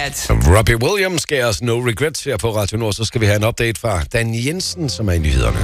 Regrets. Robbie Williams gav os No Regrets her på Radio Nord. Så skal vi have en update fra Dan Jensen, som er i nyhederne.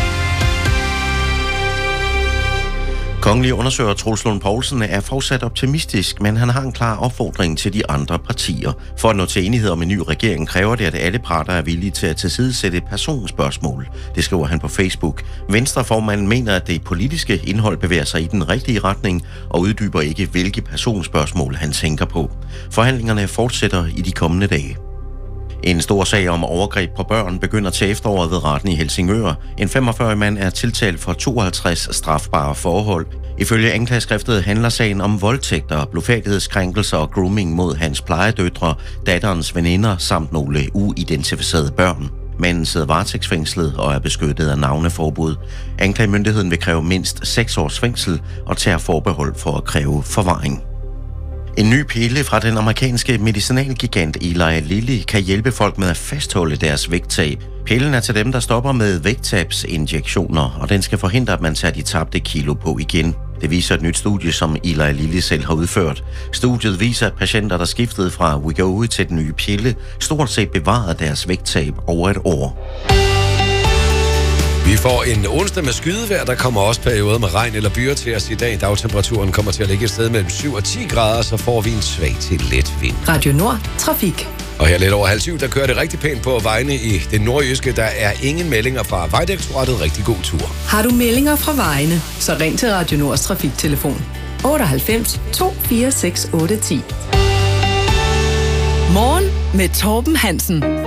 Kongelig undersøger Troels Lund Poulsen er fortsat optimistisk, men han har en klar opfordring til de andre partier. For at nå til enighed om en ny regering kræver det, at alle parter er villige til at tilsidesætte personspørgsmål. Det skriver han på Facebook. Venstreformanden mener, at det politiske indhold bevæger sig i den rigtige retning og uddyber ikke, hvilke personspørgsmål han tænker på. Forhandlingerne fortsætter i de kommende dage. En stor sag om overgreb på børn begynder til efteråret ved retten i Helsingør. En 45-årig mand er tiltalt for 52 strafbare forhold. Ifølge anklageskriftet handler sagen om voldtægter, blufærdighedskrænkelser og grooming mod hans plejedøtre, datterens veninder samt nogle uidentificerede børn. Manden sidder varetægtsfængslet og er beskyttet af navneforbud. Anklagemyndigheden vil kræve mindst 6 års fængsel og tager forbehold for at kræve forvaring. En ny pille fra den amerikanske medicinalgigant Eli Lilly kan hjælpe folk med at fastholde deres vægttab. Pillen er til dem, der stopper med vægttabsinjektioner, og den skal forhindre, at man tager de tabte kilo på igen. Det viser et nyt studie, som Eli Lilly selv har udført. Studiet viser, at patienter, der skiftede fra Wegovy til den nye pille, stort set bevarede deres vægttab over et år. Vi får en onsdag med skydevejr, der kommer også perioder med regn eller byer til os i dag. Dagtemperaturen kommer til at ligge et sted mellem 7 og 10 grader, så får vi en svag til let vind. Radio Nord, trafik. Og her lidt over 6:30, der kører det rigtig pænt på vejene i det nordjyske. Der er ingen meldinger fra Vejdirektoratet. Rigtig god tur. Har du meldinger fra vejene, så ring til Radio Nords trafiktelefon 98 246 810. Morgen med Torben Hansen.